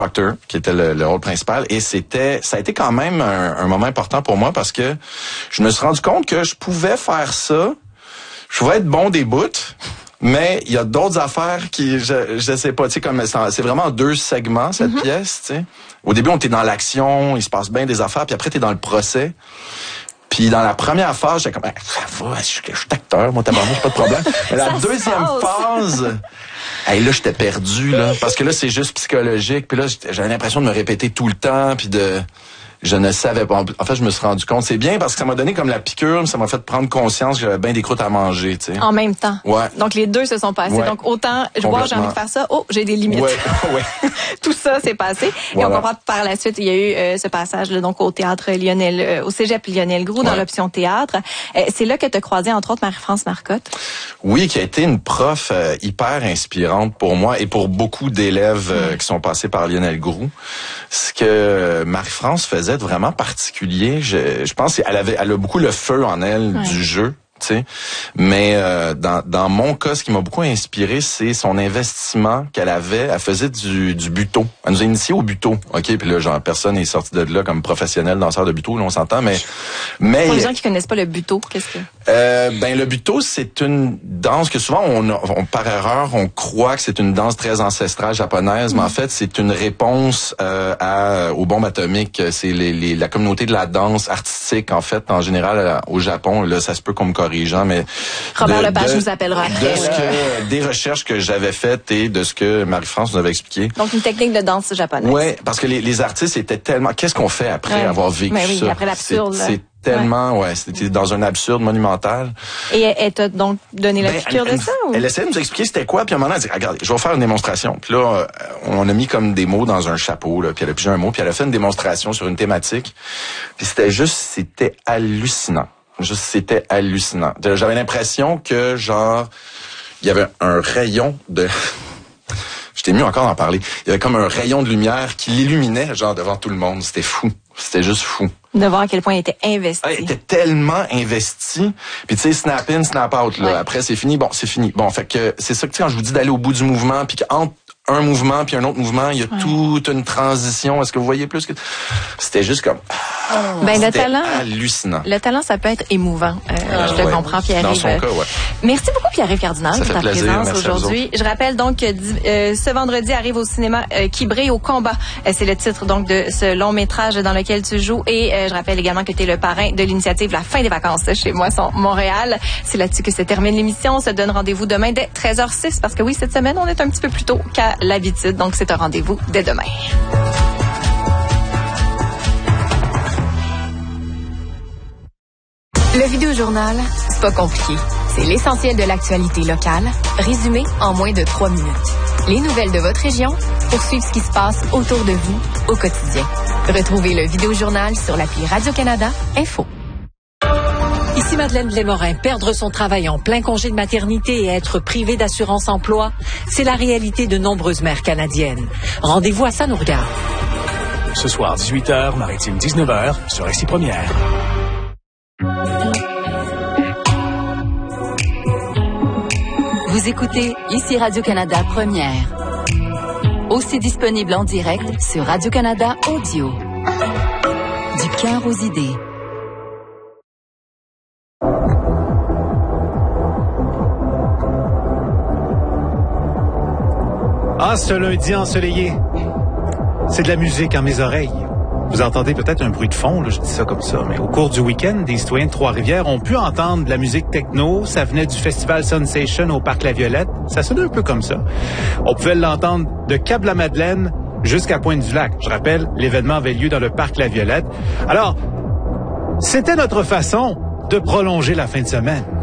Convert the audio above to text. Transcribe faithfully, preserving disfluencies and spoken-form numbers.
Proctor, qui était le, le rôle principal, et c'était, ça a été quand même un, un moment important pour moi parce que je me suis rendu compte que je pouvais faire ça, je pouvais être bon des bouts, mais il y a d'autres affaires qui, je, je sais pas, tu sais, comme c'est vraiment en deux segments cette mm-hmm. pièce, tu sais. Au début, on était dans l'action, il se passe bien des affaires, puis après t'es dans le procès. Puis dans la première phase, j'étais comme ah, ça va, je suis acteur, moi tabarnak, j'ai pas de problème. Mais la deuxième phase, hey, là j'étais perdu là, parce que là c'est juste psychologique, puis là j'avais l'impression de me répéter tout le temps, puis de je ne savais pas. En fait, je me suis rendu compte. C'est bien parce que ça m'a donné comme la piqûre, ça m'a fait prendre conscience que j'avais bien des croûtes à manger, tu sais. En même temps. Ouais. Donc les deux se sont passés. Ouais. Donc autant je vois j'ai envie de faire ça, oh j'ai des limites. Ouais. ouais. Tout ça s'est passé. Voilà. Et on comprend par la suite il y a eu euh, ce passage là, donc au théâtre Lionel, euh, au Cégep Lionel Groulx ouais. dans l'option théâtre. Euh, c'est là que tu as croisé entre autres Marie-France Marcotte. Oui, qui a été une prof euh, hyper inspirante pour moi et pour beaucoup d'élèves euh, mmh. qui sont passés par Lionel Groulx. Ce que Marie-France faisait de vraiment particulier, je, je pense qu'elle avait, elle a beaucoup le feu en elle ouais. du jeu. Tu sais, mais euh, dans dans mon cas, ce qui m'a beaucoup inspiré, c'est son investissement qu'elle avait. Elle faisait du du buto. Elle nous a initiés au buto. Ok, puis là, genre personne est sorti de là comme professionnel danseur de buto, là, on s'entend. Mais mais pour les gens qui connaissent pas le buto, qu'est-ce que euh, ben le buto, c'est une danse que souvent on, on par erreur on croit que c'est une danse très ancestrale japonaise, mmh. mais en fait c'est une réponse euh, à aux bombes atomiques. C'est les, les la communauté de la danse artistique en fait en général au Japon. Là, ça se peut qu'on me corrige. Mais Robert de, Lepage de, nous appellera après. De ce que, des recherches que j'avais faites et de ce que Marie-France nous avait expliqué. Donc une technique de danse japonaise. Oui, parce que les, les artistes étaient tellement... Qu'est-ce qu'on fait après ouais. avoir vécu mais oui, ça? Après l'absurde. C'est, c'est tellement... Ouais, ouais c'était dans un absurde monumental. Et elle t'a donc donné la ben, piqûre elle, de ça? Elle, ou? elle essayait de nous expliquer c'était quoi, puis à un moment, elle dit, regarde, je vais faire une démonstration. Puis là, on a mis comme des mots dans un chapeau, là, puis elle a pigé un mot, puis elle a fait une démonstration sur une thématique. Puis c'était juste... C'était hallucinant. Juste, c'était hallucinant. J'avais l'impression que, genre, il y avait un rayon de... J'étais mieux encore d'en parler. Il y avait comme un rayon de lumière qui l'illuminait, genre, devant tout le monde. C'était fou. C'était juste fou. De voir à quel point il était investi. Ah, il était tellement investi. Puis tu sais, snap in, snap out, là. Ouais. Après, c'est fini. Bon, c'est fini. Bon, fait que c'est ça que, tu sais, quand je vous dis d'aller au bout du mouvement, puis qu'entre un mouvement puis un autre mouvement, il y a ouais. toute une transition. Est-ce que vous voyez plus que... C'était juste comme... Oh, ben, c'était le talent, hallucinant. Le talent, ça peut être émouvant. Euh, ah, je te ouais. comprends, Pierre-Yves. Dans son cas, ouais. Merci beaucoup, Pierre-Yves Cardinal, pour ta plaisir. présence Merci aujourd'hui. Je rappelle donc que euh, ce vendredi arrive au cinéma euh, Qui brille au combat. Euh, c'est le titre donc de ce long métrage dans lequel tu joues. Et euh, je rappelle également que tu es le parrain de l'initiative La fin des vacances chez Moisson Montréal. C'est là-dessus que se termine l'émission. On se donne rendez-vous demain dès treize heures six parce que oui, cette semaine, on est un petit peu plus tôt qu'à l'habitude. Donc, c'est un rendez-vous dès demain. Le Vidéojournal, c'est pas compliqué. C'est l'essentiel de l'actualité locale, résumé en moins de trois minutes. Les nouvelles de votre région pour suivre ce qui se passe autour de vous au quotidien. Retrouvez le Vidéojournal sur l'appli Radio-Canada Info. Ici Madeleine Blais-Morin. Perdre son travail en plein congé de maternité et être privé d'assurance emploi, c'est la réalité de nombreuses mères canadiennes. Rendez-vous à Ça nous regarde. Ce soir, dix-huit heures, Maritime dix-neuf heures, sur Ici Première. Vous écoutez Ici Radio-Canada Première. Aussi disponible en direct sur Radio-Canada Audio. Du cœur aux idées. Ah, ce lundi ensoleillé, c'est de la musique en mes oreilles. Vous entendez peut-être un bruit de fond, là, je dis ça comme ça, mais au cours du week-end, des citoyens de Trois-Rivières ont pu entendre de la musique techno. Ça venait du festival Sensation au Parc La Violette. Ça sonnait un peu comme ça. On pouvait l'entendre de Cap-la-Madeleine jusqu'à Pointe-du-Lac. Je rappelle, l'événement avait lieu dans le Parc La Violette. Alors, c'était notre façon de prolonger la fin de semaine.